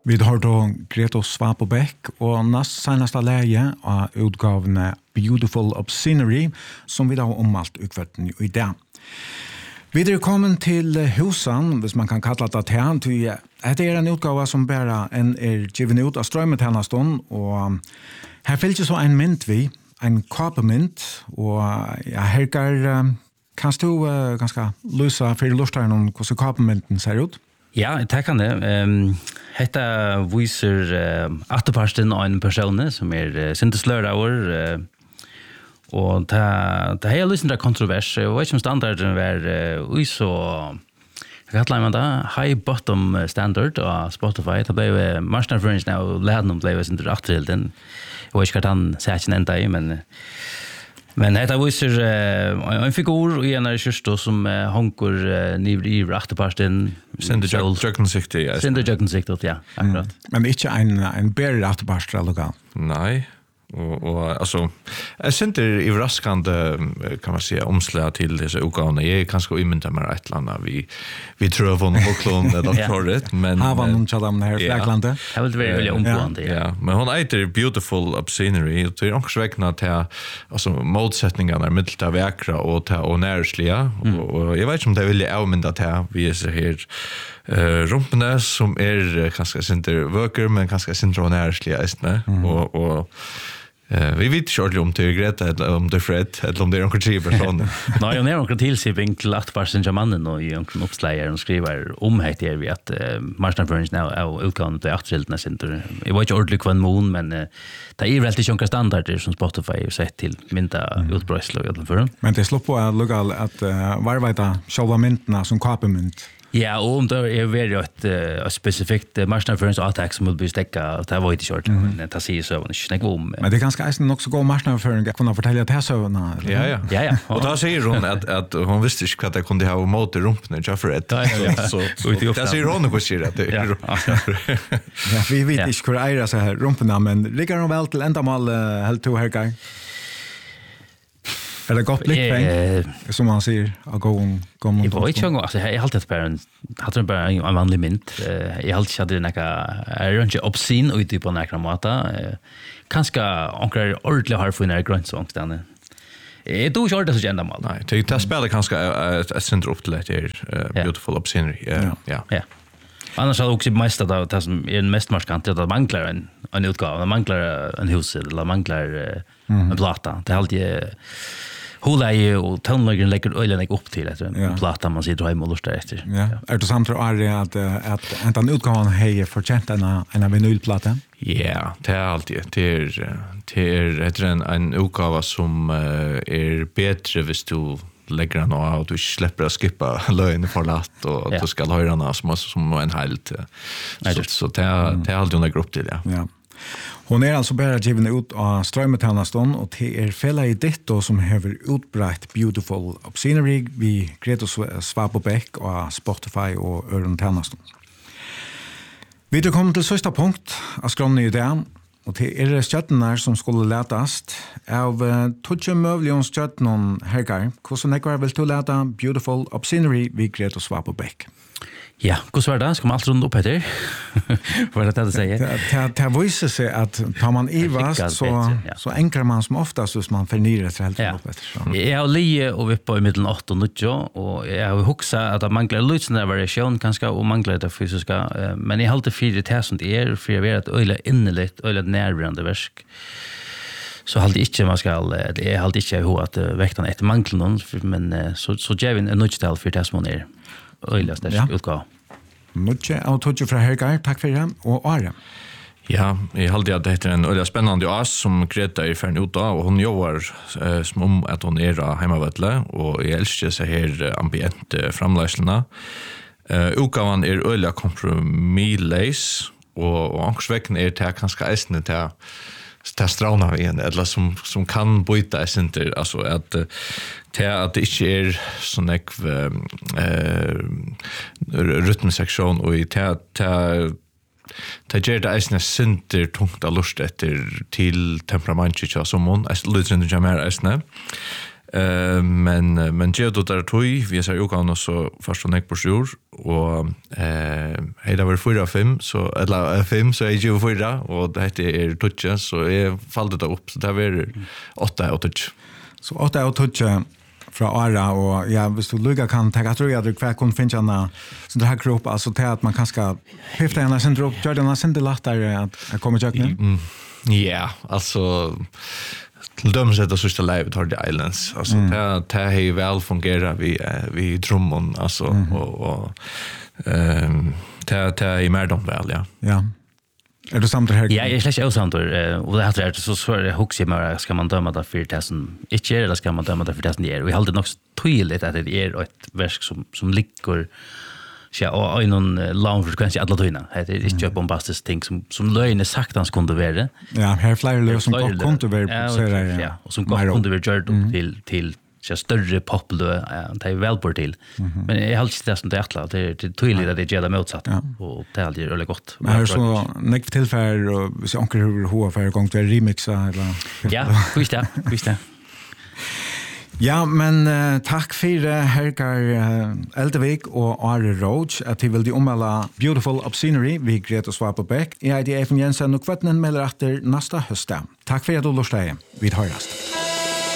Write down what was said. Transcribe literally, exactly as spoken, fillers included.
Vi har då Greta Svapobæk og næst seneste leie av utgavene Beautiful Obscenery, som vi da har ommalt utverden i dag. Vi er kommet til husen, hvis man kan kalla det til. Dette er en utgave som bare en er givet ut av strømmetjennesten, og her finnes så en mynd vi, en kapemynd, og ja, her kan kan du uh, ganske løse for lusteren om hvordan kapemynden ser ut? Ja, det kan det. Um, Hetta viser uh, atterparsten av en person som er uh, sinteslørauer, uh, og det er jo litt kontrovers. Jeg vet ikke om standarden var uh, så, hva kallar man det? High bottom standard av Spotify. Det ble jo marknadsføringen og leden ble jo sinter atterhilden. Jeg vet ikke hva han sier ikke enda i, men Men det viser uh, en figur i en av kyrstå som uh, honker uh, nivr i ratteparsten. Sinde jøkkensiktig. Sinde jøkkensiktig, ja, akkurat. Mm. Men ikke en, en bedre ratteparst, eller? Nei. Och och alltså jag syns i raskande kan man säga omslag till dessa utgåvorna. Jag kanske imyntar mig ett landa vi vi tror på något klon det doktoret men har man någon chadam här i Frankrike. Jag vill väl väldigt omgående. Ja, men hon heter Beautiful Obscenery och det är också vägna till alltså motsättningarna mellan det vackra och det och närsliga och jag vet inte om det vill avmynda till vi är så här Uh, rumpene som er kanskje sinter vøker, men kanskje sinter nærslige eisne, mm. og, og uh, vi vet ikke ordentlig om det er Greta, eller om det er Fred, eller om det er noen tre personer. Nei, jeg har noen tilsiving til at bare av mannen og i noen oppslager og skriver om het er vi at uh, marknadsføringen er utgående til aktuellene sinter. Jeg var ikke ordentlig hva en mån, men uh, det er veldig ikke noen standarder som Spotify har sett til mynda mm. utbrøysler. Men det slår på at lukka at uh, varveita sjálva myndene som kapemynd. Ja, og om det er veldig et, et spesifikt marknadsføringsattack som vil bli stekket, det var ikke kjørt, men det sier søvn ikke snakke om. Men det er ganske eisen nok så god marknadsføring, jeg kunne fortelle til søvnene. Ja, ja. ja, ja. Og da sier hun at, at hun visste ikke hva det kunne ha mot i rumpene, ikke for et. Ja, ja, ja. Så, så, det sier hun hva sier det. Ja, ja, vi vet ja. ikke hvor eier seg her rumpene, men ligger hun vel til enda mal helt to her gang? Är det gott blickfäng eh, som man säger att gå om gå om. Jag var inte gång alltså jag har alltid bara en hade bara en vanlig mynt. Jag har alltid hade några är inte obscene och typ på några mata. Kanske onkel ordentligt har funnit grönt sånt där. Jag tror inte det så ända mal. Nej, det det spelar kanske ett center upp till det Beautiful Obscenery. Ja. Ja. Ja. Annars har också mest att det som är mest markant att manglar en en utgåva, manglar en hus eller manglar en platta. Det är alltid Hulai och tonläggen lägger ölen upp till ett ja. platta man sitter hemma och lustar efter. Ja. Är det samt att att att en utgåvan hej förtjänt en en vinylplatta? Ja, det är alltid det är det är en en utgåva som är bättre hvis du lägger den och du släpper att skippa lögn för latt och ja. du ska höra den som som en helt så så det är det är alltid en grupp till ja. Ja. Hon är alltså bara given ut av strömmetjänsten och det är fälla i detta som har utbrett Beautiful Obscenery vid Greta Svapobæk och Spotify och Örentjänsten. Vi har kommit till sista punkt av skrån i det och det är stjärnorna som skulle lätast av tjugo mövlions stjärnon hergar. Hvordan ekvar vill du läta Beautiful Obscenery vid Greta Svapobæk? Ja, hur var det? Ska man allt runt upp här? Vad är det att säga? Det det visar sig att tar man i vast så så enklar man som oftast så man förnyrar sig helt upp efter. Jag har lie och vi på i mitten åtta och nio och jag har huxa att det manglar lite när variation kanske och manglar det fysiska men jag har alltid fyra tusen är för jag vet att öle innerligt öle närvarande verk. Så halt inte man ska det är halt inte hur att väktarna ett manglar någon men så så ger vi en nöjtal för det som är öjligast ja. utgåva. Mycket av tog från Helgar, tack för det. Och Are. Ja, jag hade att det är en öliga spännande as som Greta är färdig ut och hon jobbar eh, som om att hon är hemmavettle och jag älskar så här ambient eh, framlägslena. Eh, utgåvan är öliga kompromisslös och och ansväcken är det kanske ästne till det strauna igen eller som som kan byta essenter alltså att det att det inte är sån ek eh rytmsektion och i det det det ger det essne center tungt att lust efter till temperamentet så som hon är lite mer essne Uh, men men jag då där tog vi så jag kan också förstå nek på sjur och eh hej det var fyra fem så eller fem så är ju fyra och det är touch så är fallet det upp så det var åtta och touch. Så åtta och touch från Ara och ja visst du lugga kan ta tror jag det kvar kan finna så det här grupp alltså till att man kan ska häfta gärna sen drop Jordan sen det lättare att komma jag nu. Ja, alltså till dem så det sista live tar the islands alltså mm. det det är väl fungerar vi vi trummon alltså mm. och och ehm det det är mer dem väl ja. Ja. Är du samt här? Ja, jag släcker också samt och det heter det så så det hooks ju mer ska man döma det för testen. Inte är det ska man döma det för testen är. Vi håller nog tydligt att det är ett verk som som ligger ja och i någon lång frekvens alla tydna. Det är inte bombastiskt ting som som lögn är sagt han skulle vara. Ja, här flyr lös som gott kunde vara så där. Ja, och som gott kunde vara gjort till till så större populär det är väl på till. Men jag har inte det som det är det är tydligt att det gäller motsatt och det är alltid väldigt gott. Men här så näck tillfär och så onkel hur hur för gång till remixa eller ja, visst det, visst det. Ja, men uh, tack för uh, Herkar uh, Eldevik och Are Roach att vi vill de omvalla Beautiful Obscenery vi Greta Svapobeck. Jag heter Even Jensen och kvartnen melder efter nästa höst. Tack för att du lustade. Vi hörs.